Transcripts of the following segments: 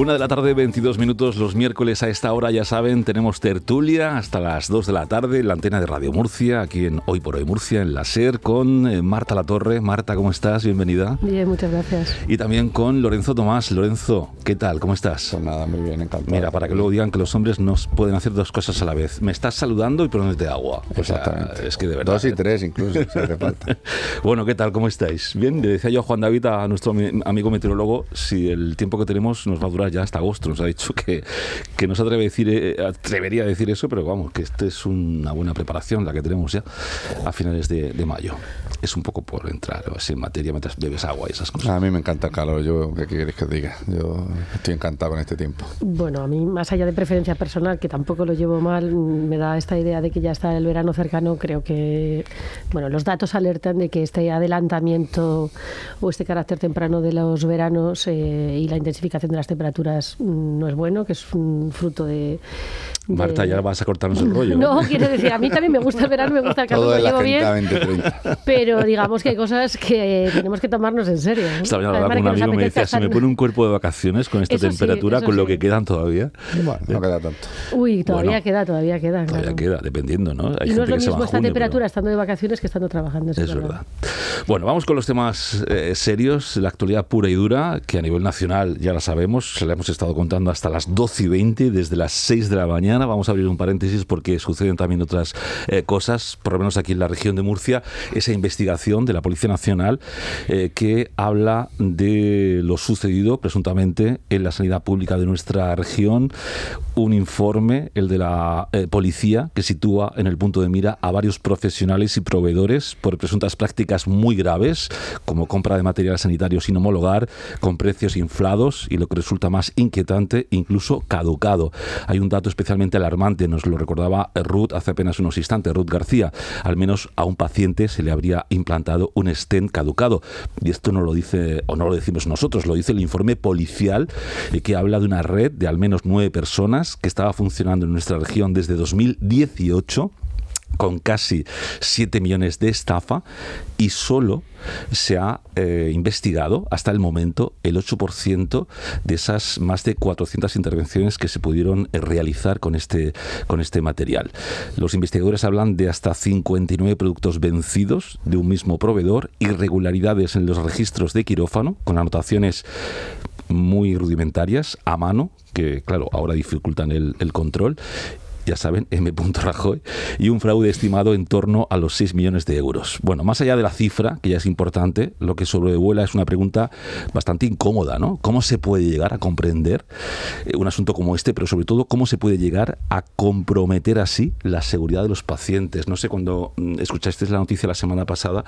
1 de la tarde, 22 minutos. Los miércoles a esta hora, ya saben, tenemos tertulia hasta las 2 de la tarde en la antena de Radio Murcia, aquí en Hoy por Hoy Murcia, en la SER, con Marta Latorre. Marta, ¿cómo estás? Bienvenida. Bien, muchas gracias. Y también con Lorenzo Tomás. Lorenzo, ¿qué tal? ¿Cómo estás? Pues nada, muy bien, encantado. Mira, para que luego digan que los hombres no pueden hacer dos cosas a la vez. Me estás saludando y poniéndote agua. Exactamente. O sea, es que de verdad. 2 y 3 incluso, si hace falta. Bueno, ¿qué tal? ¿Cómo estáis? Bien, le decía yo a Juan David, a nuestro amigo meteorólogo, si el tiempo que tenemos nos va a durar ya hasta agosto. Nos ha dicho que no se atrevería a decir eso, pero vamos, que esta es una buena preparación la que tenemos ya a finales de mayo. Es un poco por entrar en materia mientras bebes agua y esas cosas. A mí me encanta el calor. ¿Qué queréis que os diga? Yo estoy encantado con este tiempo. Bueno, a mí, más allá de preferencia personal, que tampoco lo llevo mal, me da esta idea de que ya está el verano cercano. Creo que, bueno, los datos alertan de que este adelantamiento o este carácter temprano de los veranos y la intensificación de las temperaturas no es bueno, que es un fruto de... Marta, ya vas a cortarnos el rollo. No, quiero decir, a mí también me gusta el verano, me gusta el calor, todo lo llevo bien. 20-30. Pero digamos que hay cosas que tenemos que tomarnos en serio, ¿no? Estaba hablando con un amigo que me decía, se me pone un cuerpo de vacaciones con esta temperatura, con lo que quedan todavía. Bueno, no queda tanto. Uy, todavía queda. Todavía Claro. queda, dependiendo, ¿no? Hay y no es lo gente que se va mismo en esta junio, temperatura estando de vacaciones que estando trabajando. Es verdad. Bueno, vamos con los temas serios, la actualidad pura y dura, que a nivel nacional ya la sabemos, se la hemos estado contando hasta las 12:20, desde las 6 de la mañana. Vamos a abrir un paréntesis porque suceden también otras cosas, por lo menos aquí en la región de Murcia, esa investigación de la Policía Nacional que habla de lo sucedido presuntamente en la sanidad pública de nuestra región. Un informe, el de la policía, que sitúa en el punto de mira a varios profesionales y proveedores por presuntas prácticas muy graves, como compra de material sanitario sin homologar, con precios inflados y, lo que resulta más inquietante, incluso caducado. Hay un dato especialmente alarmante, nos lo recordaba Ruth hace apenas unos instantes, Ruth García. Al menos a un paciente se le habría implantado un stent caducado. Y esto no lo dice, o no lo decimos nosotros, lo dice el informe policial, que habla de una red de al menos 9 personas que estaba funcionando en nuestra región desde 2018, con casi 7 millones de estafa, y solo se ha investigado hasta el momento el 8% de esas más de 400 intervenciones que se pudieron realizar con este material. Los investigadores hablan de hasta 59 productos vencidos de un mismo proveedor, irregularidades en los registros de quirófano, con anotaciones muy rudimentarias a mano, que claro, ahora dificultan el control. Ya saben, M. Rajoy, y un fraude estimado en torno a los 6 millones de euros. Bueno, más allá de la cifra, que ya es importante, lo que sobrevuela es una pregunta bastante incómoda, ¿no? ¿Cómo se puede llegar a comprender un asunto como este, pero sobre todo, cómo se puede llegar a comprometer así la seguridad de los pacientes? No sé, cuando escuchasteis la noticia la semana pasada,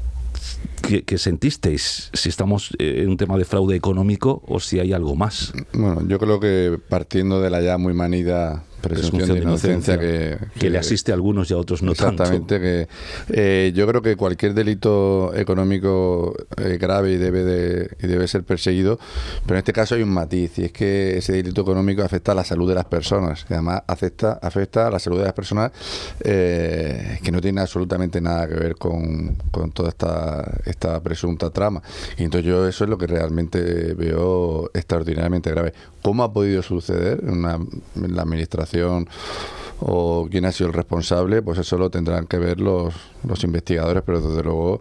¿qué sentisteis? Si estamos en un tema de fraude económico o si hay algo más. Bueno, yo creo que partiendo de la ya muy manida presunción de inocencia que le asiste a algunos y a otros no tanto. Exactamente, que yo creo que cualquier delito económico grave y debe ser perseguido, pero en este caso hay un matiz, y es que ese delito económico afecta a la salud de las personas, y además afecta a la salud de las personas que no tiene absolutamente nada que ver con toda esta presunta trama. Y entonces yo eso es lo que realmente veo extraordinariamente grave. ¿Cómo ha podido suceder en la administración o quién ha sido el responsable? Pues eso lo tendrán que ver los investigadores, pero desde luego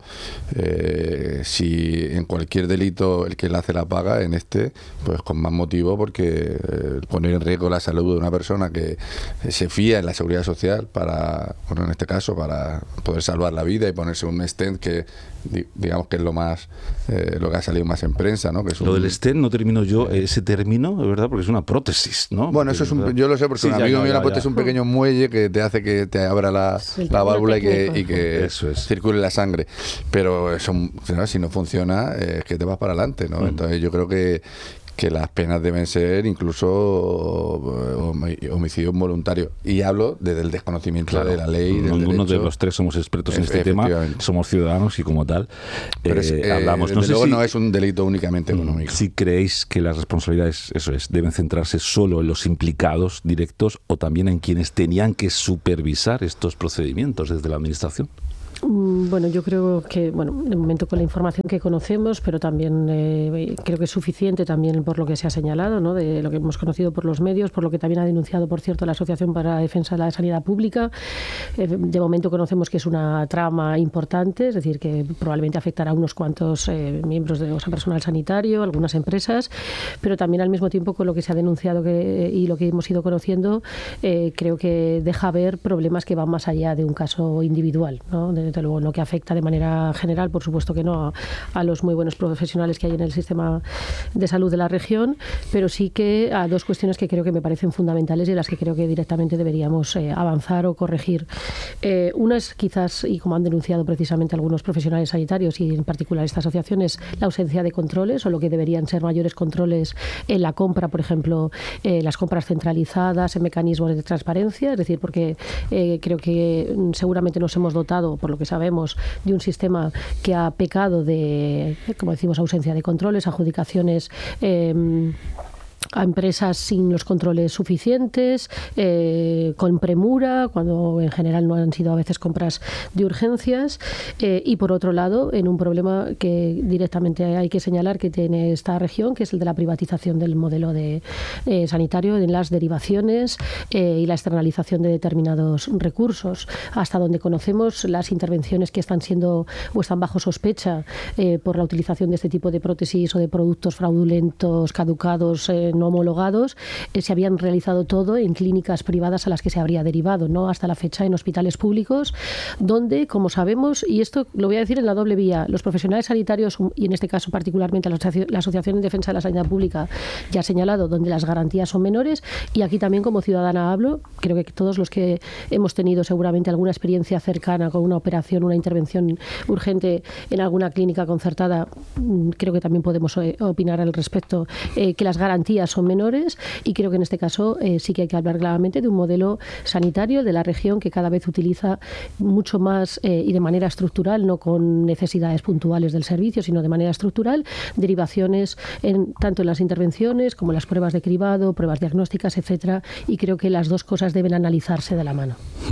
si en cualquier delito el que le hace la paga, en este, pues con más motivo, porque poner en riesgo la salud de una persona que se fía en la seguridad social para, bueno, en este caso, para poder salvar la vida y ponerse un stent que digamos que es lo que ha salido más en prensa, ¿no? Que es lo del stent no termino yo ese término, de verdad, porque es una prótesis, ¿no? Bueno, eso es yo lo sé porque sí, un amigo mío le ha puesto, es un pequeño muelle que te hace que te abra la válvula y que eso es, circule la sangre, pero eso, si no funciona es que te vas para adelante, ¿no? Entonces yo creo que las penas deben ser incluso homicidio involuntario. Y hablo desde el desconocimiento de la ley. Ninguno de los tres somos expertos en este tema, somos ciudadanos y como tal hablamos. Desde luego no es un delito únicamente económico. Si creéis que las responsabilidades, deben centrarse solo en los implicados directos o también en quienes tenían que supervisar estos procedimientos desde la administración. Bueno, yo creo que, de momento con la información que conocemos, pero también creo que es suficiente también por lo que se ha señalado, ¿no? De lo que hemos conocido por los medios, por lo que también ha denunciado, por cierto, la Asociación para la Defensa de la Sanidad Pública. De momento conocemos que es una trama importante, es decir, que probablemente afectará a unos cuantos miembros personal sanitario, algunas empresas, pero también al mismo tiempo con lo que se ha denunciado y lo que hemos ido conociendo, creo que deja ver problemas que van más allá de un caso individual, ¿no? Desde luego no que afecta de manera general, por supuesto que no, a los muy buenos profesionales que hay en el sistema de salud de la región, pero sí que a dos cuestiones que creo que me parecen fundamentales y las que creo que directamente deberíamos avanzar o corregir. Una es quizás, y como han denunciado precisamente algunos profesionales sanitarios y en particular esta asociación, es la ausencia de controles o lo que deberían ser mayores controles en la compra, por ejemplo, las compras centralizadas, en mecanismos de transparencia, es decir, porque creo que seguramente nos hemos dotado, por lo que sabemos, de un sistema que ha pecado de, como decimos, ausencia de controles, adjudicaciones a empresas sin los controles suficientes, con premura, cuando en general no han sido a veces compras de urgencias, y por otro lado, en un problema que directamente hay que señalar que tiene esta región, que es el de la privatización del modelo sanitario, en las derivaciones y la externalización de determinados recursos. Hasta donde conocemos, las intervenciones que están siendo o están bajo sospecha por la utilización de este tipo de prótesis o de productos fraudulentos, caducados, no homologados, se habían realizado todo en clínicas privadas a las que se habría derivado, no hasta la fecha en hospitales públicos, donde, como sabemos, y esto lo voy a decir en la doble vía, los profesionales sanitarios, y en este caso particularmente la Asociación en Defensa de la Sanidad Pública, ya ha señalado donde las garantías son menores, y aquí también como ciudadana hablo, creo que todos los que hemos tenido seguramente alguna experiencia cercana con una operación, una intervención urgente en alguna clínica concertada, creo que también podemos opinar al respecto, que las garantías son menores, y creo que en este caso sí que hay que hablar claramente de un modelo sanitario de la región que cada vez utiliza mucho más y de manera estructural, no con necesidades puntuales del servicio, sino de manera estructural, derivaciones tanto en las intervenciones como en las pruebas de cribado, pruebas diagnósticas, etcétera, y creo que las dos cosas deben analizarse de la mano.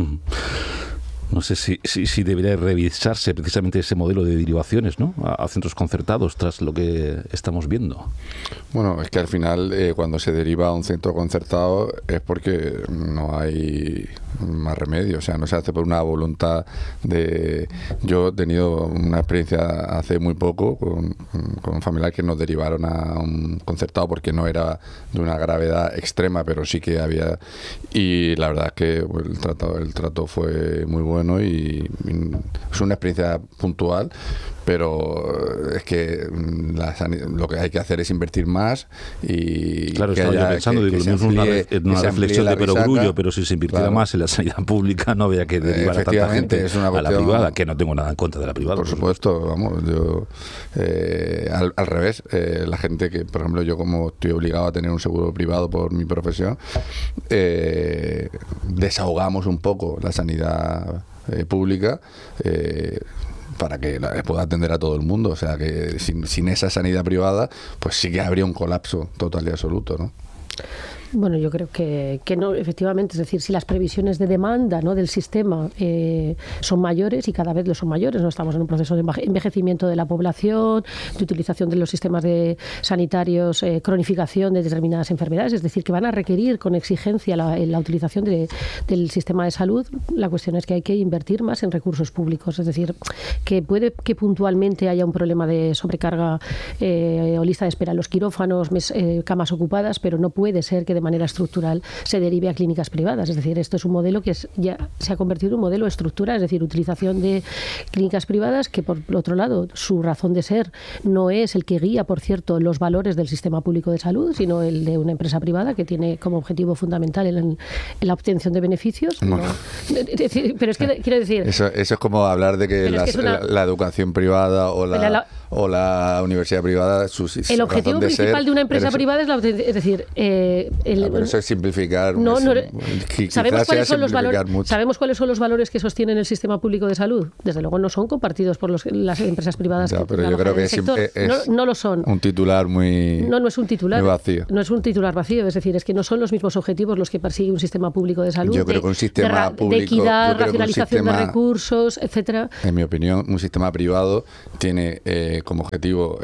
No sé si debería revisarse precisamente ese modelo de derivaciones, ¿no?, a centros concertados tras lo que estamos viendo. Bueno, es que al final cuando se deriva a un centro concertado es porque no hay más remedio, o sea, no se hace por una voluntad de... Yo he tenido una experiencia hace muy poco con un familiar que nos derivaron a un concertado porque no era de una gravedad extrema, pero sí que había, y la verdad es que el trato fue muy bueno y es una experiencia puntual, pero es que lo que hay que hacer es invertir más y claro, estaba yo pensando, digo, es una reflexión de perogrullo, pero si se invirtiera más en la sanidad pública no había que derivar a tanta gente a la privada, que no tengo nada en contra de la privada. Por supuesto, vamos, yo al revés, la gente que, por ejemplo, yo como estoy obligado a tener un seguro privado por mi profesión, desahogamos un poco la sanidad pública, para que pueda atender a todo el mundo. O sea que sin esa sanidad privada, pues sí que habría un colapso total y absoluto, ¿no? Bueno, yo creo que no, efectivamente, es decir, si las previsiones de demanda, ¿no?, del sistema son mayores, y cada vez lo son mayores, no estamos en un proceso de envejecimiento de la población, de utilización de los sistemas sanitarios, cronificación de determinadas enfermedades, es decir, que van a requerir con exigencia la utilización del sistema de salud. La cuestión es que hay que invertir más en recursos públicos, es decir, que puede que puntualmente haya un problema de sobrecarga o lista de espera en los quirófanos, camas ocupadas, pero no puede ser que de manera estructural se derive a clínicas privadas. Es decir, esto es un modelo que ya se ha convertido en un modelo estructural, es decir, utilización de clínicas privadas que, por otro lado, su razón de ser no es el que guía, por cierto, los valores del sistema público de salud, sino el de una empresa privada que tiene como objetivo fundamental en la obtención de beneficios. No. Pero es que quiero decir... Eso es como hablar de que la educación privada o o la universidad privada, el objetivo principal de una empresa privada es decir, pero eso es simplificar. ¿Sabemos cuáles son los valores que sostienen el sistema público de salud? Desde luego no son compartidos por las empresas privadas que pero yo creo que no lo son. Un titular no es un titular vacío. No es un titular vacío, es decir, es que no son los mismos objetivos los que persigue un sistema público de salud. Yo creo que un sistema público, de equidad, racionalización de recursos, etcétera. En mi opinión, un sistema privado tiene como objetivo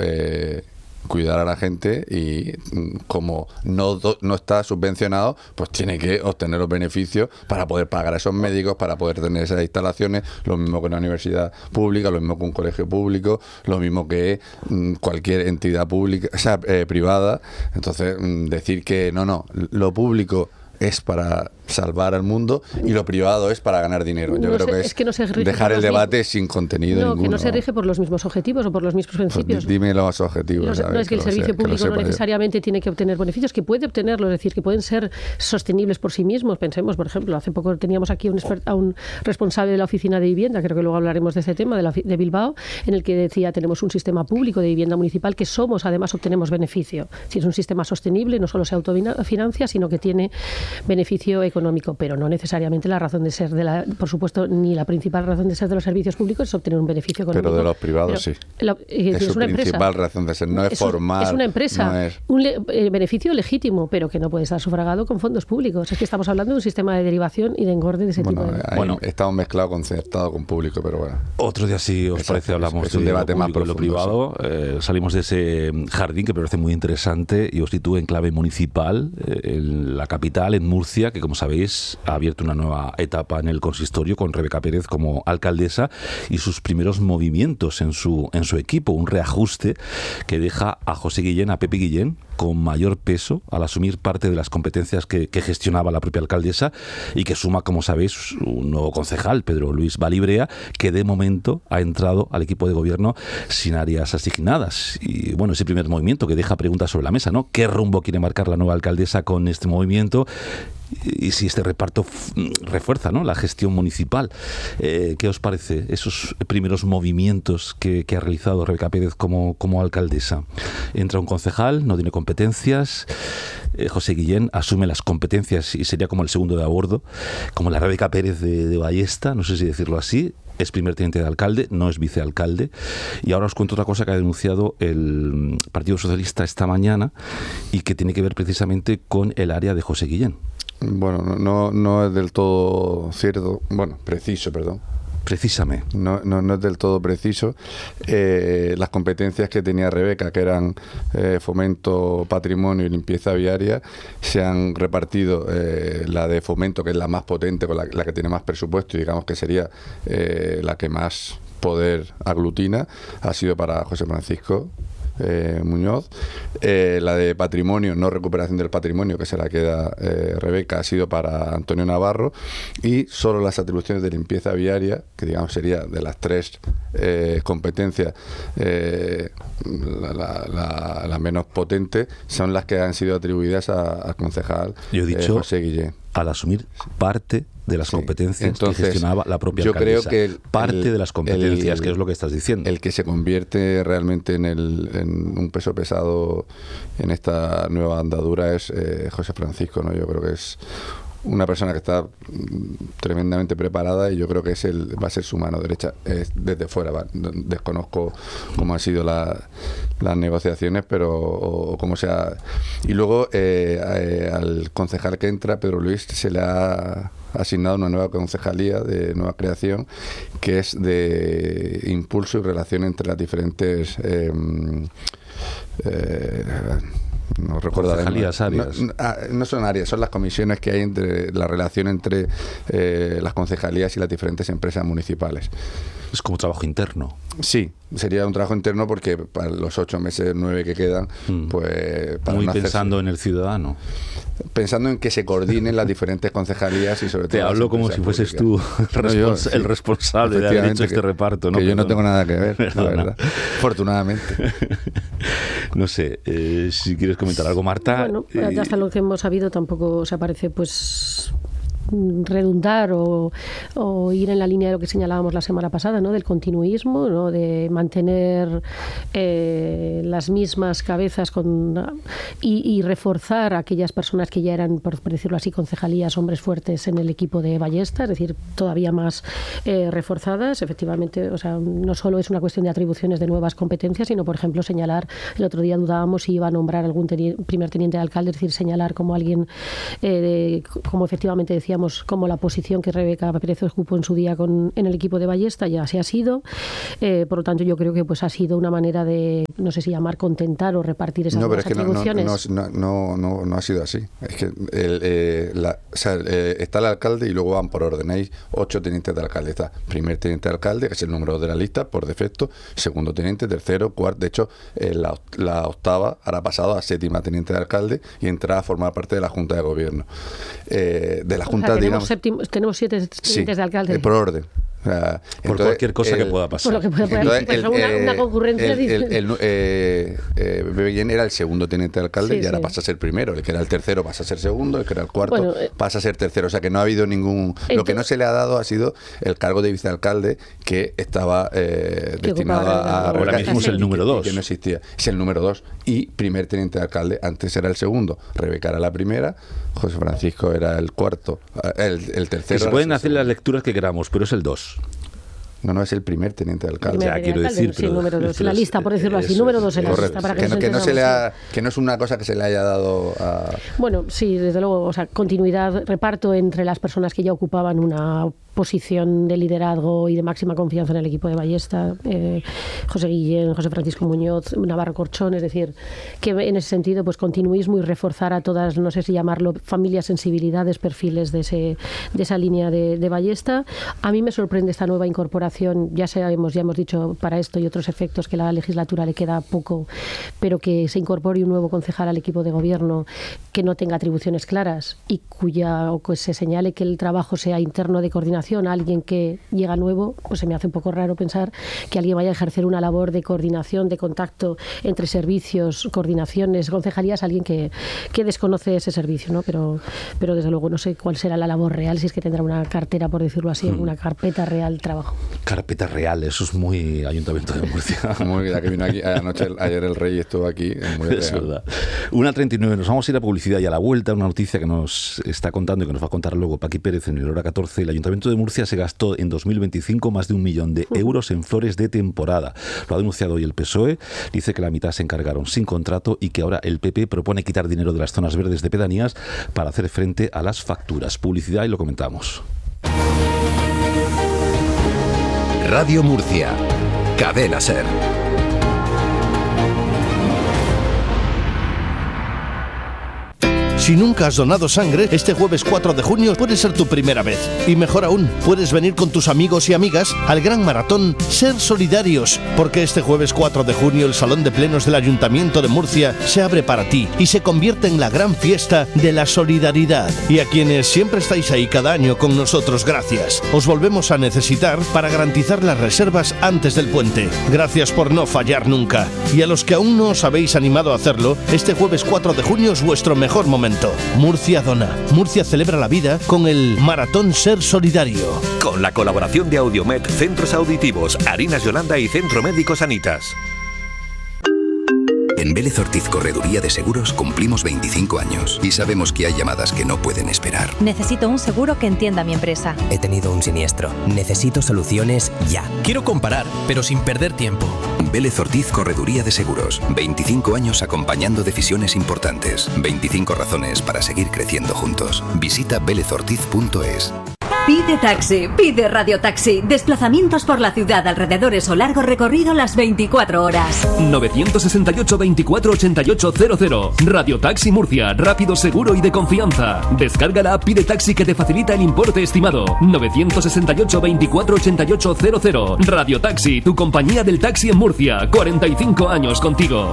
cuidar a la gente y como no está subvencionado, pues tiene que obtener los beneficios para poder pagar a esos médicos, para poder tener esas instalaciones, lo mismo que una universidad pública, lo mismo que un colegio público, lo mismo que cualquier entidad pública, privada. Entonces, decir que no, lo público es para salvar al mundo y lo privado es para ganar dinero. Yo creo que no dejar el debate sin contenido ninguno. Que no se rige por los mismos objetivos o por los mismos principios. Pues dime los objetivos. No es que el servicio público no necesariamente tiene que obtener beneficios, que puede obtenerlos, es decir, que pueden ser sostenibles por sí mismos. Pensemos, por ejemplo, hace poco teníamos aquí a un responsable de la oficina de vivienda, creo que luego hablaremos de ese tema, de Bilbao, en el que decía, tenemos un sistema público de vivienda municipal que además obtenemos beneficio. Si es un sistema sostenible, no solo se autofinancia, sino que tiene beneficio económico, pero no necesariamente la razón de ser por supuesto, ni la principal razón de ser de los servicios públicos es obtener un beneficio económico. Pero de los privados sí. Es su principal razón de ser, no es formal. Es una empresa, un beneficio legítimo, pero que no puede estar sufragado con fondos públicos. Es que estamos hablando de un sistema de derivación y de engorde de ese tipo de... Estamos mezclados concertado con público, pero bueno. Otro día, si os parece, hablamos de un debate más profundo, lo privado. Salimos de ese jardín que me parece muy interesante y os sitúo en clave municipal, en la capital, en Murcia, que como sabéis ha abierto una nueva etapa en el consistorio con Rebeca Pérez como alcaldesa y sus primeros movimientos en su equipo, un reajuste que deja a José Guillén, a Pepe Guillén, con mayor peso al asumir parte de las competencias que gestionaba la propia alcaldesa y que suma, como sabéis, un nuevo concejal, Pedro Luis Balibrea, que de momento ha entrado al equipo de gobierno sin áreas asignadas. Y bueno, ese primer movimiento que deja preguntas sobre la mesa, ¿no? ¿Qué rumbo quiere marcar la nueva alcaldesa con este movimiento? Y si este reparto refuerza, ¿no?, la gestión municipal. ¿Qué os parece esos primeros movimientos que ha realizado Rebeca Pérez como alcaldesa? Entra un concejal, no tiene competencias. José Guillén asume las competencias y sería como el segundo de a bordo, como la Rebeca Pérez de Ballesta, no sé si decirlo así. Es primer teniente de alcalde, no es vicealcalde. Y ahora os cuento otra cosa que ha denunciado el Partido Socialista esta mañana y que tiene que ver precisamente con el área de José Guillén. Bueno, no es del todo cierto, preciso, perdón. Precisame. No es del todo preciso. Las competencias que tenía Rebeca, que eran fomento, patrimonio y limpieza viaria, se han repartido. La de fomento, que es la más potente, con la que tiene más presupuesto y digamos que sería la que más poder aglutina, ha sido para José Francisco Muñoz. La de patrimonio, no recuperación del patrimonio, que se la queda Rebeca, ha sido para Antonio Navarro, y solo las atribuciones de limpieza viaria, que digamos sería de las tres competencias la menos potente, son las que han sido atribuidas al concejal José Guillén. Al asumir parte de las competencias entonces, que gestionaba la propia alcaldesa. Creo que parte de las competencias, que es lo que estás diciendo. El que se convierte realmente en un peso pesado en esta nueva andadura es José Francisco, ¿no? Yo creo que es una persona que está tremendamente preparada y yo creo que va a ser su mano derecha desde fuera. Desconozco cómo han sido las negociaciones, pero o cómo sea. Y luego al concejal que entra, Pedro Luis, se le ha asignado una nueva concejalía de nueva creación, que es de impulso y relación entre las diferentes no recuerdo áreas. No son áreas, son las comisiones que hay entre la relación entre las concejalías y las diferentes empresas municipales. Es como trabajo interno. Sí, sería un trabajo interno porque para los 8 meses, 9 que quedan, pues... Para muy pensando en el ciudadano. Pensando en que se coordinen las diferentes concejalías y sobre todo... Te hablo como si fueses tú el responsable de haber hecho este reparto. Que yo no tengo nada que ver, la verdad. Afortunadamente. No sé, si quieres comentar algo, Marta. Bueno, hasta lo que hemos sabido tampoco se aparece, pues... redundar o ir en la línea de lo que señalábamos la semana pasada, ¿no? Del continuismo, ¿no? De mantener las mismas cabezas y reforzar a aquellas personas que ya eran, por decirlo así, concejalías, hombres fuertes en el equipo de Ballesta, es decir, todavía más reforzadas. Efectivamente, o sea, no solo es una cuestión de atribuciones de nuevas competencias, sino, por ejemplo, señalar, el otro día dudábamos si iba a nombrar algún primer teniente de alcalde, es decir, señalar como alguien, como efectivamente decíamos, como la posición que Rebeca Pérez ocupó en su día en el equipo de Ballesta, ya se ha sido. Por lo tanto, yo creo que pues ha sido una manera de, no sé si llamar, contentar o repartir esas nuevas atribuciones. No ha sido así. Es que está el alcalde y luego van por orden. Hay 8 tenientes de alcalde. Está primer teniente de alcalde, que es el número 2 de la lista, por defecto, segundo teniente, tercero, cuarto. De hecho, la octava hará pasado a séptima teniente de alcalde y entrará a formar parte de la Junta de Gobierno. De la Junta, tenemos 7 tenientes de alcalde. Por orden. O sea, por cualquier cosa que pueda pasar. Por lo que pueda pasar. Una concurrencia. Bebe Guillén era el segundo teniente de alcalde y ahora pasa a ser primero. El que era el tercero pasa a ser segundo, el que era el cuarto pasa a ser tercero. O sea que no ha habido ningún... Lo que no se le ha dado ha sido el cargo de vicealcalde, que estaba destinado a... Ahora mismo es el número 2. Que no existía. Es el número 2. Y primer teniente de alcalde, antes era el segundo. Rebeca era la primera, José Francisco era el cuarto, el tercero. Que se pueden hacer las lecturas que queramos, pero es el 2. No, es el primer teniente de alcalde. Ya quiero decir, sí, número 2 en la lista, por decirlo así, número 2 en la lista. Para que no es una cosa que se le haya dado a... Bueno, sí, desde luego, o sea, continuidad, reparto entre las personas que ya ocupaban una posición de liderazgo y de máxima confianza en el equipo de Ballesta, José Guillén, José Francisco Muñoz, Navarro Corchón, es decir, que en ese sentido, pues continuismo y reforzar a todas, no sé si llamarlo, familias, sensibilidades, perfiles de esa línea de Ballesta. A mí me sorprende esta nueva incorporación, ya hemos dicho para esto y otros efectos que la legislatura le queda poco, pero que se incorpore un nuevo concejal al equipo de gobierno que no tenga atribuciones claras y que se señale que el trabajo sea interno de coordinación a alguien que llega nuevo, pues se me hace un poco raro pensar que alguien vaya a ejercer una labor de coordinación, de contacto entre servicios, coordinaciones, concejalías, alguien que desconoce ese servicio, ¿no? Pero desde luego no sé cuál será la labor real, si es que tendrá una cartera, por decirlo así, una carpeta real de trabajo. Carpeta real, eso es muy Ayuntamiento de Murcia. Muy bien, que vino aquí ayer el rey estuvo aquí. Es verdad. 1:39, nos vamos a ir a publicidad y a la vuelta una noticia que nos está contando y que nos va a contar luego Paqui Pérez en el Hora 14. El Ayuntamiento de Murcia se gastó en 2025 más de 1 millón de euros en flores de temporada. Lo ha denunciado hoy el PSOE, dice que la mitad se encargaron sin contrato y que ahora el PP propone quitar dinero de las zonas verdes de pedanías para hacer frente a las facturas. Publicidad y lo comentamos. Radio Murcia, Cadena SER. Si nunca has donado sangre, este jueves 4 de junio puede ser tu primera vez. Y mejor aún, puedes venir con tus amigos y amigas al gran maratón Ser Solidarios, porque este jueves 4 de junio el Salón de Plenos del Ayuntamiento de Murcia se abre para ti y se convierte en la gran fiesta de la solidaridad. Y a quienes siempre estáis ahí cada año con nosotros, gracias. Os volvemos a necesitar para garantizar las reservas antes del puente. Gracias por no fallar nunca. Y a los que aún no os habéis animado a hacerlo, este jueves 4 de junio es vuestro mejor momento. Murcia dona. Murcia celebra la vida con el Maratón Ser Solidario. Con la colaboración de Audiomed, Centros Auditivos, Harinas Yolanda y Centro Médico Sanitas. En Vélez Ortiz Correduría de Seguros cumplimos 25 años y sabemos que hay llamadas que no pueden esperar. Necesito un seguro que entienda mi empresa. He tenido un siniestro. Necesito soluciones ya. Quiero comparar, pero sin perder tiempo. Vélez Ortiz Correduría de Seguros. 25 años acompañando decisiones importantes. 25 razones para seguir creciendo juntos. Visita velezortiz.es. Pide taxi, pide radiotaxi. Desplazamientos por la ciudad, alrededores o largo recorrido las 24 horas. 968 24 88 00. Radiotaxi Murcia, rápido, seguro y de confianza. Descarga la app Pide Taxi que te facilita el importe estimado. 968 24 88 00. Radiotaxi, tu compañía del taxi en Murcia. 45 años contigo.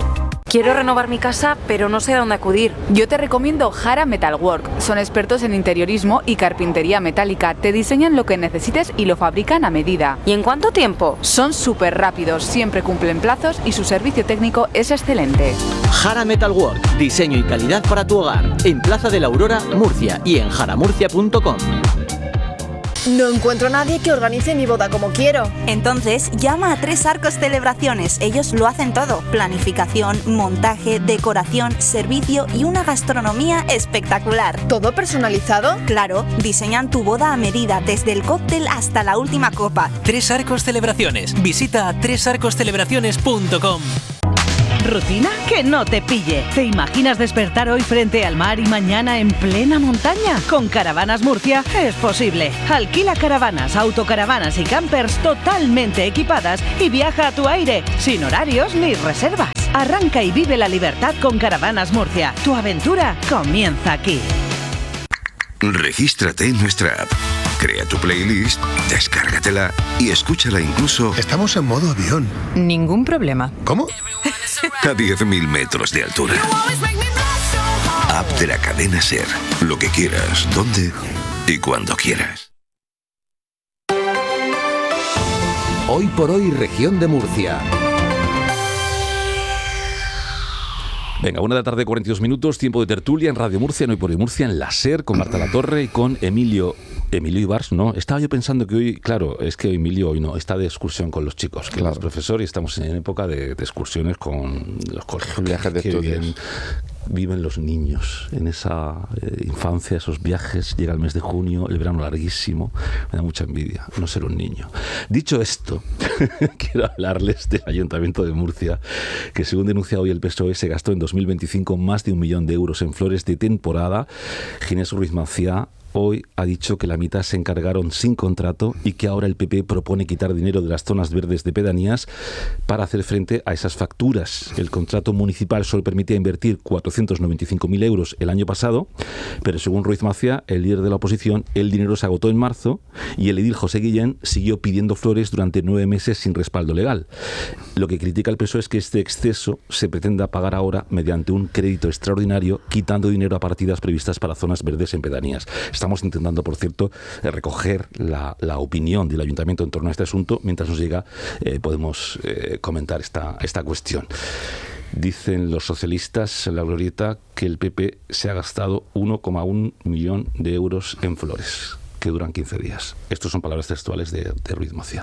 Quiero renovar mi casa, pero no sé a dónde acudir. Yo te recomiendo Jara Metalwork. Son expertos en interiorismo y carpintería metálica. Te diseñan lo que necesites y lo fabrican a medida. ¿Y en cuánto tiempo? Son súper rápidos, siempre cumplen plazos y su servicio técnico es excelente. Jara Metalwork. Diseño y calidad para tu hogar. En Plaza de la Aurora, Murcia y en jaramurcia.com. No encuentro a nadie que organice mi boda como quiero. Entonces, llama a Tres Arcos Celebraciones. Ellos lo hacen todo. Planificación, montaje, decoración, servicio y una gastronomía espectacular. ¿Todo personalizado? Claro, diseñan tu boda a medida, desde el cóctel hasta la última copa. Tres Arcos Celebraciones. Visita tresarcoscelebraciones.com. ¿Rutina? Que no te pille. ¿Te imaginas despertar hoy frente al mar y mañana en plena montaña? Con Caravanas Murcia es posible. Alquila caravanas, autocaravanas y campers totalmente equipadas y viaja a tu aire, sin horarios ni reservas. Arranca y vive la libertad con Caravanas Murcia. Tu aventura comienza aquí. Regístrate en nuestra app. Crea tu playlist, descárgatela y escúchala incluso... Estamos en modo avión. Ningún problema. ¿Cómo? A 10.000 metros de altura. App de la cadena SER. Lo que quieras, donde y cuando quieras. Hoy por hoy, región de Murcia. Venga, 1:42 tiempo de tertulia en Radio Murcia, en Hoy por Hoy Murcia, en la SER, con Marta Latorre y con Emilio Ibars. No, estaba yo pensando que hoy, claro, es que Emilio hoy no, está de excursión con los chicos, que es profesor y estamos en época de excursiones con los colegios. Viajes de estudios. Viven los niños en esa infancia, esos viajes. Llega el mes de junio, el verano larguísimo. Me da mucha envidia no ser un niño. Dicho esto, quiero hablarles del Ayuntamiento de Murcia, que según denuncia hoy el PSOE se gastó en 2025 más de 1 millón de euros en flores de temporada. Ginés Ruiz Maciá hoy ha dicho que la mitad se encargaron sin contrato y que ahora el PP propone quitar dinero de las zonas verdes de pedanías para hacer frente a esas facturas. El contrato municipal solo permitía invertir 495.000 euros el año pasado, pero según Ruiz Maciá, el líder de la oposición, el dinero se agotó en marzo y el edil José Guillén siguió pidiendo flores durante 9 meses sin respaldo legal. Lo que critica el PSOE es que este exceso se pretenda pagar ahora mediante un crédito extraordinario, quitando dinero a partidas previstas para zonas verdes en pedanías. Estamos intentando, por cierto, recoger la opinión del Ayuntamiento en torno a este asunto. Mientras nos llega, podemos comentar esta cuestión. Dicen los socialistas en la glorieta que el PP se ha gastado 1,1 millón de euros en flores, que duran 15 días. Estas son palabras textuales de Ruiz Maciá.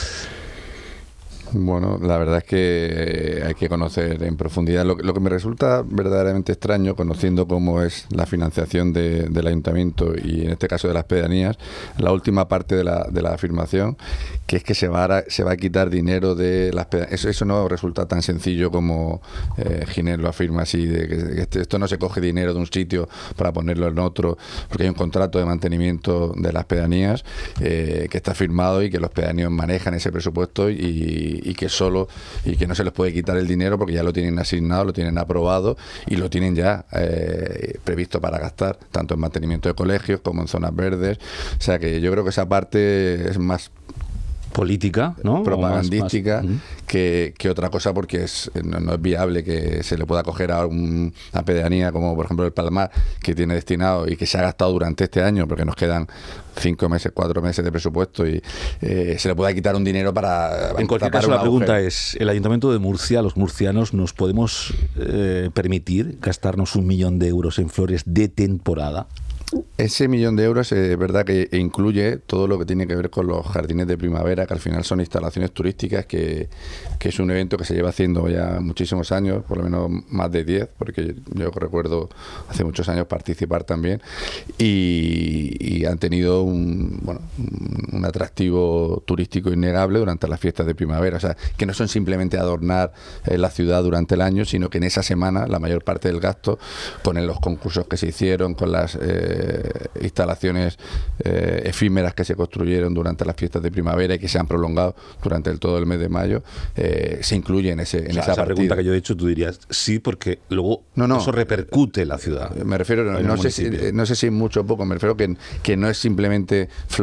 Bueno, la verdad es que hay que conocer en profundidad. Lo que me resulta verdaderamente extraño, conociendo cómo es la financiación del ayuntamiento y en este caso de las pedanías, la última parte de la afirmación, que es que se va a quitar dinero de las pedanías. Eso no resulta tan sencillo como Ginés lo afirma así, de que esto no se coge dinero de un sitio para ponerlo en otro, porque hay un contrato de mantenimiento de las pedanías que está firmado y que los pedáneos manejan ese presupuesto y que no se les puede quitar el dinero porque ya lo tienen asignado, lo tienen aprobado y lo tienen ya previsto para gastar, tanto en mantenimiento de colegios como en zonas verdes. O sea que yo creo que esa parte es más política, ¿no? Propagandística que otra cosa, porque no es viable que se le pueda coger a una pedanía como por ejemplo el Palmar, que tiene destinado y que se ha gastado durante este año, porque nos quedan 5 meses, 4 meses de presupuesto y se le pueda quitar un dinero para en cualquier caso la pregunta es, ¿el Ayuntamiento de Murcia, los murcianos, nos podemos permitir gastarnos 1 millón de euros en flores de temporada? Ese 1 millón de euros es verdad que incluye todo lo que tiene que ver con los jardines de primavera, que al final son instalaciones turísticas, que es un evento que se lleva haciendo ya muchísimos años, por lo menos más de 10, porque yo recuerdo hace muchos años participar también, y han tenido un atractivo turístico innegable durante las fiestas de primavera. O sea, que no son simplemente adornar la ciudad durante el año, sino que en esa semana la mayor parte del gasto, con los concursos que se hicieron, con las instalaciones efímeras que se construyeron durante las fiestas de primavera y que se han prolongado durante todo el mes de mayo, se incluye en esa pregunta que yo he hecho, tú dirías sí, porque luego eso repercute en la ciudad. Me refiero, no sé si mucho o poco, me refiero que no es simplemente flores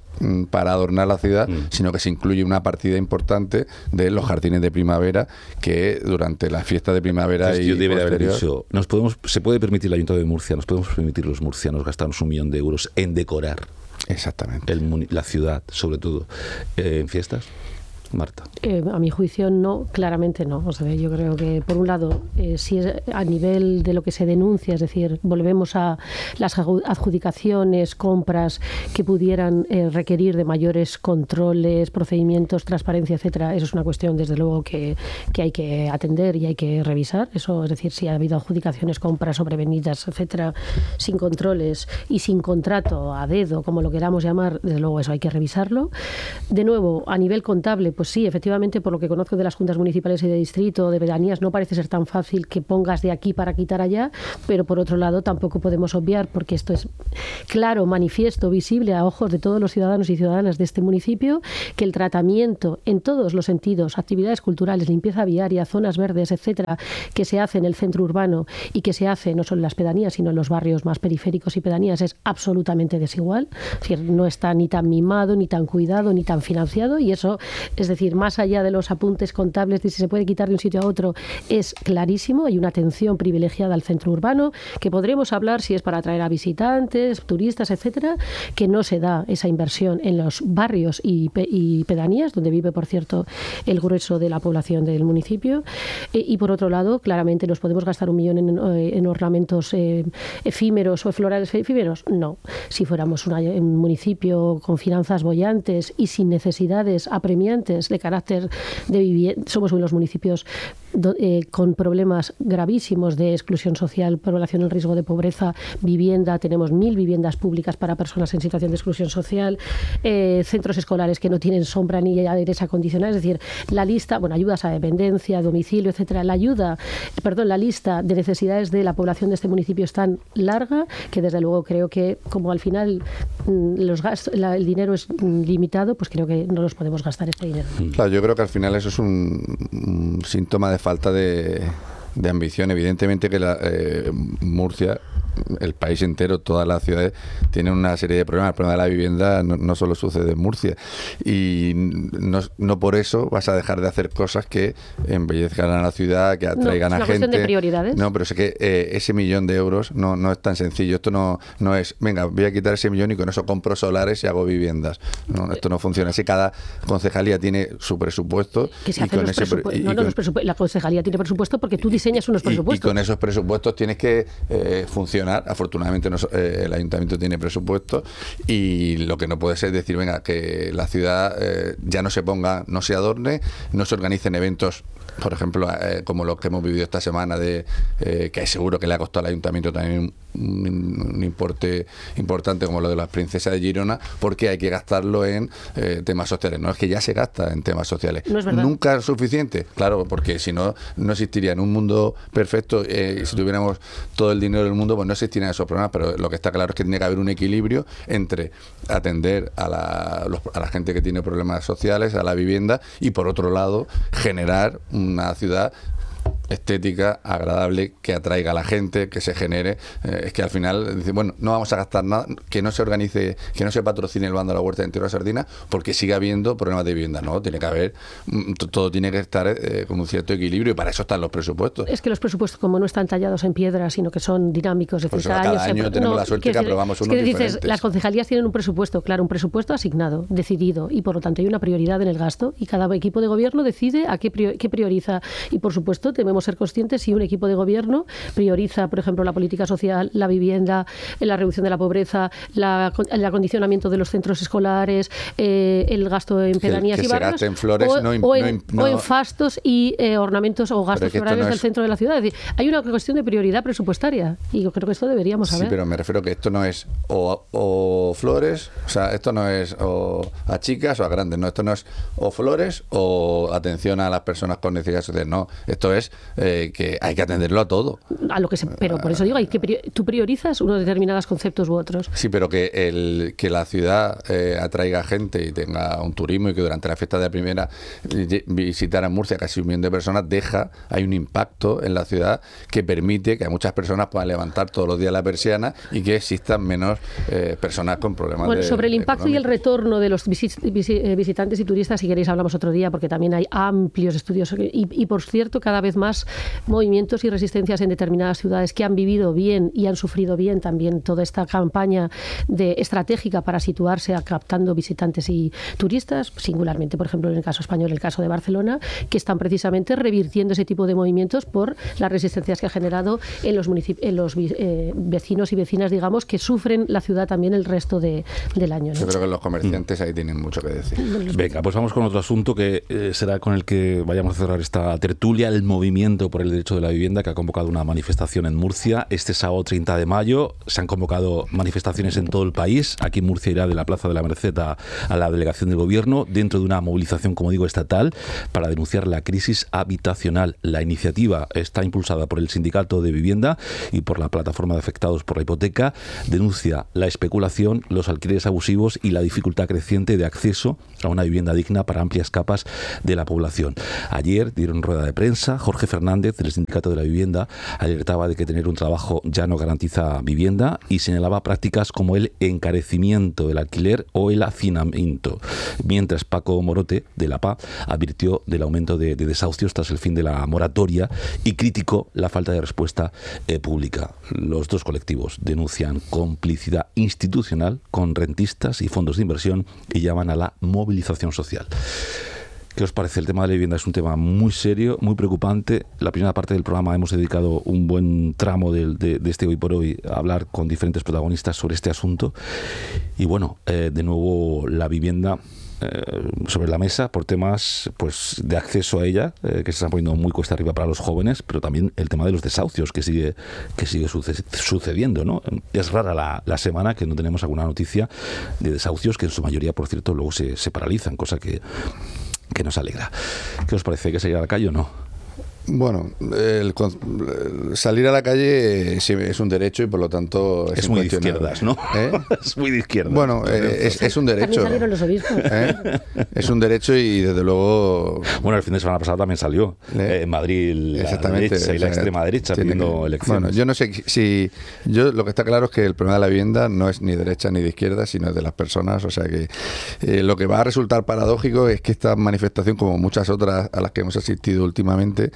para adornar la ciudad, sino que se incluye una partida importante de los jardines de primavera, que durante las fiestas de primavera y posterior... se puede permitir el Ayuntamiento de Murcia, nos podemos permitir los murcianos gastarnos 1 millón de euros en decorar la ciudad, sobre todo en fiestas. Marta. A mi juicio no, claramente no. O sea, yo creo que por un lado, si es a nivel de lo que se denuncia, es decir, volvemos a las adjudicaciones, compras que pudieran requerir de mayores controles, procedimientos, transparencia, etcétera, eso es una cuestión desde luego que hay que atender y hay que revisar. Eso, es decir, si ha habido adjudicaciones, compras sobrevenidas, etcétera, sin controles y sin contrato a dedo, como lo queramos llamar, desde luego eso hay que revisarlo. De nuevo, a nivel contable, pues sí, efectivamente, por lo que conozco de las juntas municipales y de distrito, de pedanías, no parece ser tan fácil que pongas de aquí para quitar allá, pero por otro lado tampoco podemos obviar, porque esto es claro, manifiesto, visible a ojos de todos los ciudadanos y ciudadanas de este municipio, que el tratamiento en todos los sentidos, actividades culturales, limpieza viaria, zonas verdes, etcétera, que se hace en el centro urbano y que se hace no solo en las pedanías, sino en los barrios más periféricos y pedanías, es absolutamente desigual. Es decir, no está ni tan mimado, ni tan cuidado, ni tan financiado, y eso es decir, más allá de los apuntes contables de si se puede quitar de un sitio a otro, es clarísimo. Hay una atención privilegiada al centro urbano, que podremos hablar si es para atraer a visitantes, turistas, etcétera, que no se da esa inversión en los barrios y pedanías, donde vive, por cierto, el grueso de la población del municipio. Y por otro lado, claramente, ¿nos podemos gastar 1 millón en ornamentos efímeros o florales efímeros? No. Si fuéramos un municipio con finanzas bollantes y sin necesidades apremiantes de carácter de vivienda, somos uno de los municipios con problemas gravísimos de exclusión social, población en riesgo de pobreza, vivienda, tenemos 1.000 viviendas públicas para personas en situación de exclusión social, centros escolares que no tienen sombra ni aires acondicionados, es decir, la lista, bueno, ayudas a dependencia, domicilio, etcétera, la lista de necesidades de la población de este municipio es tan larga que desde luego creo que como al final los gastos, el dinero es limitado, pues creo que no nos podemos gastar este dinero. Claro, yo creo que al final eso es un síntoma de falta de ambición. Evidentemente que Murcia, el país entero, todas las ciudades tienen una serie de problemas. El problema de la vivienda no solo sucede en Murcia, y no por eso vas a dejar de hacer cosas que embellezcan a la ciudad, que atraigan a gente. Es una cuestión de prioridades. No, pero sé que ese 1 millón de euros no es tan sencillo. Esto no es, venga, voy a quitar ese 1 millón y con eso compro solares y hago viviendas. No, esto no funciona así. Cada concejalía tiene su presupuesto. La concejalía tiene presupuesto porque tú diseñas unos presupuestos. Y con esos presupuestos tienes que funcionar. Afortunadamente el ayuntamiento tiene presupuesto, y lo que no puede ser es decir, venga, que la ciudad ya no se adorne, no se organicen eventos, por ejemplo, como los que hemos vivido esta semana, que seguro que le ha costado al ayuntamiento también un importe importante, como lo de las princesas de Girona, porque hay que gastarlo en temas sociales. No es que ya se gasta en temas sociales. No es verdad. Nunca es suficiente, claro, porque si no existiría en un mundo perfecto. Si tuviéramos todo el dinero del mundo, pues no existirían esos problemas, pero lo que está claro es que tiene que haber un equilibrio entre atender a la gente que tiene problemas sociales, a la vivienda, y por otro lado generar una ciudad estética, agradable, que atraiga a la gente, que se genere. Es que al final dicen, bueno, no vamos a gastar nada, que no se organice, que no se patrocine el bando a la huerta de Entierro de Sardina, porque sigue habiendo problemas de vivienda. No, tiene que haber, todo tiene que estar con un cierto equilibrio, y para eso están los presupuestos. Es que los presupuestos, como no están tallados en piedra, sino que son dinámicos, es decir, cada año tenemos la suerte que aprobamos unos diferentes. Dices, las concejalías tienen un presupuesto, claro, un presupuesto asignado, decidido, y por lo tanto hay una prioridad en el gasto, y cada equipo de gobierno decide a qué prioriza, y por supuesto debemos ser conscientes si un equipo de gobierno prioriza, por ejemplo, la política social, la vivienda, la reducción de la pobreza, el acondicionamiento de los centros escolares, el gasto en pedanías y barrios, se gaste en flores, o en fastos y ornamentos o gastos florales del centro de la ciudad. Es decir, hay una cuestión de prioridad presupuestaria, y yo creo que esto deberíamos saber. Sí, pero me refiero que esto no es o flores, o sea, esto no es o a chicas o a grandes, no, esto no es o flores o atención a las personas con necesidades sociales, no, esto es que hay que atenderlo a todo. Pero por eso digo, tú priorizas unos determinados conceptos u otros. Sí, pero que la ciudad atraiga gente y tenga un turismo y que durante la fiesta de la primera visitar a Murcia casi 1 millón de personas, hay un impacto en la ciudad que permite que a muchas personas puedan levantar todos los días la persiana y que existan menos personas con problemas sobre el impacto económicos. Y el retorno de los visitantes y turistas, si queréis hablamos otro día, porque también hay amplios estudios y por cierto, cada vez más movimientos y resistencias en determinadas ciudades que han vivido bien y han sufrido bien también toda esta campaña estratégica para situarse captando visitantes y turistas, singularmente, por ejemplo, en el caso español, el caso de Barcelona, que están precisamente revirtiendo ese tipo de movimientos por las resistencias que ha generado en los vecinos y vecinas, digamos, que sufren la ciudad también el resto del año, ¿no? Yo creo que los comerciantes ahí tienen mucho que decir. Venga, pues vamos con otro asunto que será con el que vayamos a cerrar esta tertulia, el movimiento por el derecho de la vivienda, que ha convocado una manifestación en Murcia este sábado 30 de mayo. Se han convocado manifestaciones en todo el país. Aquí en Murcia irá de la Plaza de la Merced a la delegación del Gobierno, dentro de una movilización, como digo, estatal, para denunciar la crisis habitacional. La iniciativa está impulsada por el Sindicato de Vivienda y por la Plataforma de Afectados por la Hipoteca. Denuncia la especulación, los alquileres abusivos y la dificultad creciente de acceso a una vivienda digna para amplias capas de la población. Ayer dieron rueda de prensa. Jorge Fernández, del Sindicato de la Vivienda, alertaba de que tener un trabajo ya no garantiza vivienda y señalaba prácticas como el encarecimiento del alquiler o el hacinamiento. Mientras Paco Morote, de la PA, advirtió del aumento de desahucios tras el fin de la moratoria y criticó la falta de respuesta pública. Los dos colectivos denuncian complicidad institucional con rentistas y fondos de inversión y llaman a la movilización social. ¿Qué os parece? El tema de la vivienda es un tema muy serio, muy preocupante. La primera parte del programa hemos dedicado un buen tramo de este Hoy por Hoy a hablar con diferentes protagonistas sobre este asunto. Y bueno, de nuevo la vivienda sobre la mesa por temas pues de acceso a ella, que se están poniendo muy cuesta arriba para los jóvenes, pero también el tema de los desahucios que sigue sucediendo, ¿no? Es rara la semana que no tenemos alguna noticia de desahucios, que en su mayoría, por cierto, luego se paralizan, cosa que nos alegra. ¿Qué os parece? ¿Hay que salir a la calle o no? Bueno, salir a la calle es un derecho y por lo tanto es muy de izquierdas, ¿no? Es muy de izquierdas. Bueno, es un derecho. También salieron los obispos. Es un derecho y desde luego. Bueno, el fin de semana pasado también salió en Madrid la derecha y la extrema derecha pidiendo elecciones. Bueno, yo no sé si lo que está claro es que el problema de la vivienda no es ni derecha ni de izquierda, sino de las personas. O sea que lo que va a resultar paradójico es que esta manifestación, como muchas otras a las que hemos asistido últimamente,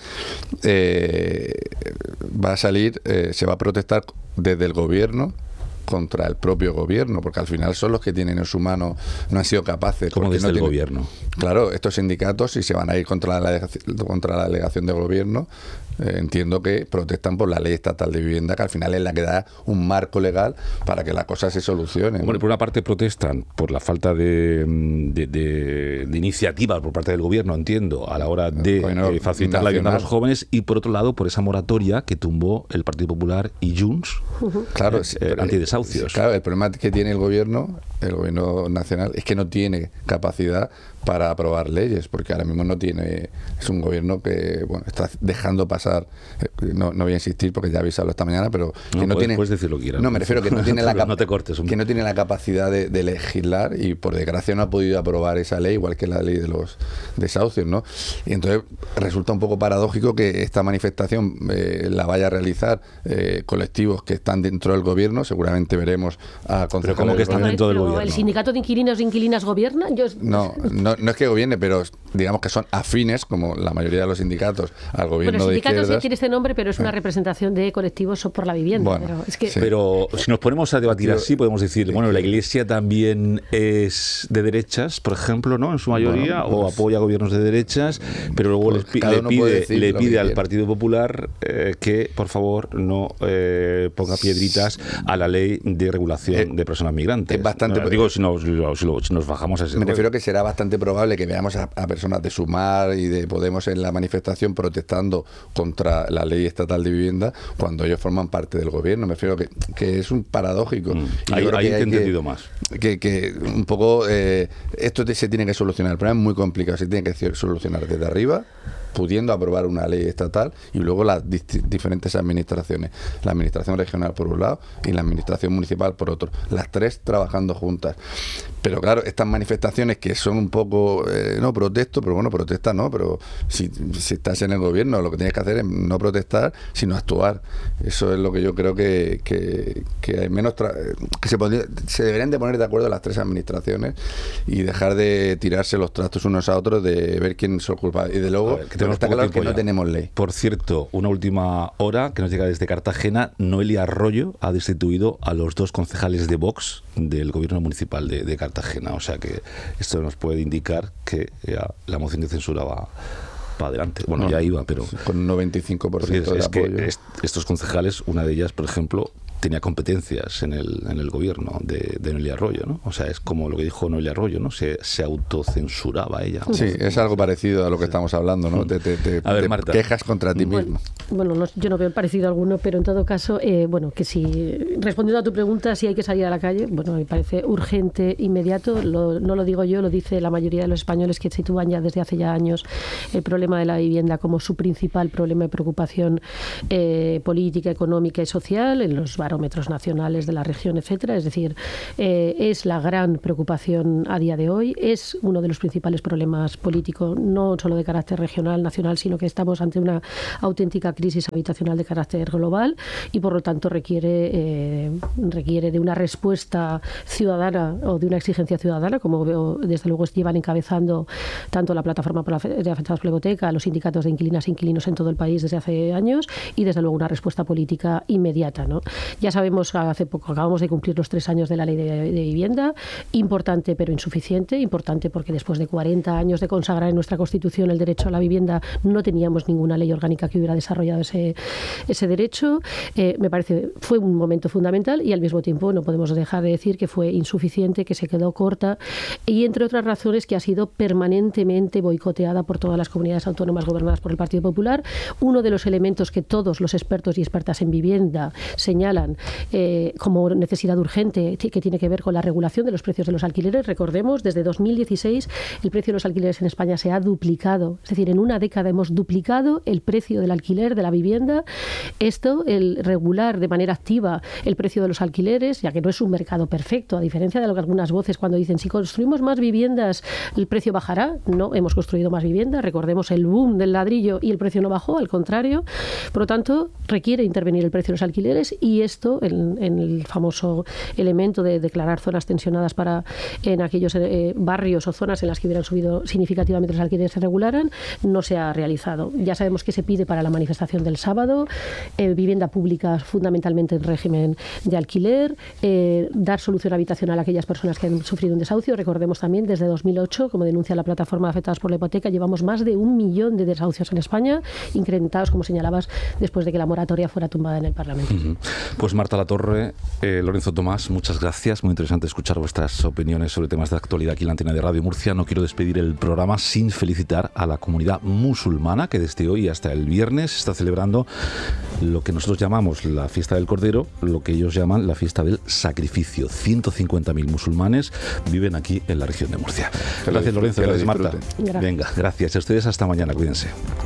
va a salir, se va a protestar desde el gobierno contra el propio gobierno, porque al final son los que tienen en su mano, no han sido capaces. ¿Cómo desde el gobierno? Claro, estos sindicatos, si se van a ir contra la delegación del gobierno, entiendo que protestan por la ley estatal de vivienda, que al final es la que da un marco legal para que las cosas se solucionen. Bueno, por una parte protestan por la falta de iniciativa por parte del gobierno, entiendo, a la hora de facilitar la vivienda a los jóvenes, y por otro lado por esa moratoria que tumbó el Partido Popular y Junts, claro, antidesahucios. Claro, el problema que tiene el gobierno nacional, es que no tiene capacidad para aprobar leyes, porque ahora mismo no tiene, es un gobierno que está dejando pasar, no voy a insistir porque ya he avisado esta mañana, pero que no tiene, puedes decir lo que quieras. No, me refiero que no tiene no te cortes que no tiene la capacidad de legislar, y por desgracia no ha podido aprobar esa ley, igual que la ley de los desahucios, ¿no? Y entonces resulta un poco paradójico que esta manifestación la vaya a realizar colectivos que están dentro del gobierno. Seguramente veremos a concejales. Pero ¿cómo que están dentro del gobierno? ¿El sindicato de inquilinos e inquilinas gobierna? No es que gobierne, pero digamos que son afines, como la mayoría de los sindicatos, al gobierno de izquierdas. El sindicato sí tiene este nombre, pero es una representación de colectivos por la vivienda. Bueno, pero, es que... pero si nos ponemos a debatir así, podemos decir, bueno, la Iglesia también es de derechas, por ejemplo, ¿no? En su mayoría, o apoya gobiernos de derechas, pero luego le pide al Partido Popular que, por favor, no ponga piedritas a la ley de regulación de personas migrantes. Es bastante... Digo, si nos bajamos a ese... Me refiero que será bastante probable que veamos a personas de Sumar y de Podemos en la manifestación protestando contra la ley estatal de vivienda cuando ellos forman parte del gobierno. Me refiero que es un paradójico. Ahí he entendido más. Que un poco esto se tiene que solucionar. El problema es muy complicado, se tiene que solucionar desde arriba pudiendo aprobar una ley estatal, y luego las diferentes administraciones, la administración regional por un lado y la administración municipal por otro, las tres trabajando juntas. Pero claro, estas manifestaciones que son un poco, no protesto, pero bueno, protesta no, pero si estás en el gobierno, lo que tienes que hacer es no protestar, sino actuar. Eso es lo que yo creo que hay menos que se deberían de poner de acuerdo las tres administraciones y dejar de tirarse los trastos unos a otros, de ver quién son culpables. Y de luego, está claro que no tenemos ley. Por cierto, una última hora que nos llega desde Cartagena. Noelia Arroyo ha destituido a los 2 concejales de Vox del gobierno municipal de Cartagena. O sea que esto nos puede indicar que ya la moción de censura va para adelante. Bueno, ya iba, pero con un 95% de apoyo. Que estos concejales, una de ellas, por ejemplo, tenía competencias en el gobierno de Noelia Arroyo, ¿no? O sea, es como lo que dijo Noelia Arroyo, ¿no? Se autocensuraba ella. Sí, es algo parecido a lo que estamos hablando, ¿no? A ver, Marta. Quejas contra ti mismo. Bueno, yo no veo parecido alguno, pero en todo caso, que si, respondiendo a tu pregunta, si hay que salir a la calle, bueno, me parece urgente, inmediato, no lo digo yo, lo dice la mayoría de los españoles que sitúan ya desde hace ya años el problema de la vivienda como su principal problema de preocupación política, económica y social en los barómetros nacionales de la región, etcétera. Es decir, es la gran preocupación a día de hoy, es uno de los principales problemas políticos, no solo de carácter regional, nacional, sino que estamos ante una auténtica crisis habitacional de carácter global y por lo tanto requiere de una respuesta ciudadana o de una exigencia ciudadana, como veo, desde luego llevan encabezando tanto la plataforma de afectados por la hipoteca, los sindicatos de inquilinas e inquilinos en todo el país desde hace años, y desde luego una respuesta política inmediata, ¿no? Ya sabemos, hace poco acabamos de cumplir los 3 años de la ley de vivienda, importante pero insuficiente, importante porque después de 40 años de consagrar en nuestra Constitución el derecho a la vivienda no teníamos ninguna ley orgánica que hubiera desarrollado ese derecho. Me parece fue un momento fundamental y al mismo tiempo no podemos dejar de decir que fue insuficiente, que se quedó corta y entre otras razones que ha sido permanentemente boicoteada por todas las comunidades autónomas gobernadas por el Partido Popular. Uno de los elementos que todos los expertos y expertas en vivienda señalan como necesidad urgente, que tiene que ver con la regulación de los precios de los alquileres. Recordemos, desde 2016 el precio de los alquileres en España se ha duplicado, es decir, en una década hemos duplicado el precio del alquiler de la vivienda. Esto, el regular de manera activa el precio de los alquileres, ya que no es un mercado perfecto, a diferencia de lo que algunas voces cuando dicen si construimos más viviendas el precio bajará. No, hemos construido más viviendas, recordemos el boom del ladrillo y el precio no bajó, al contrario. Por lo tanto, requiere intervenir el precio de los alquileres y esto, en el famoso elemento de declarar zonas tensionadas en aquellos barrios o zonas en las que hubieran subido significativamente los alquileres se regularan, no se ha realizado. Ya sabemos que se pide para la manifestación del sábado, vivienda pública fundamentalmente en régimen de alquiler, dar solución habitacional a aquellas personas que han sufrido un desahucio. Recordemos también, desde 2008, como denuncia la plataforma de afectados por la hipoteca, llevamos más de 1 millón de desahucios en España, incrementados, como señalabas, después de que la moratoria fuera tumbada en el Parlamento. Pues Marta Latorre, Lorenzo Tomás, muchas gracias. Muy interesante escuchar vuestras opiniones sobre temas de actualidad aquí en la antena de Radio Murcia. No quiero despedir el programa sin felicitar a la comunidad musulmana que desde hoy hasta el viernes está celebrando lo que nosotros llamamos la fiesta del Cordero, lo que ellos llaman la fiesta del sacrificio. 150.000 musulmanes viven aquí en la región de Murcia. Gracias, Lorenzo. Gracias, Marta. Gracias. Venga, gracias a ustedes. Hasta mañana. Cuídense.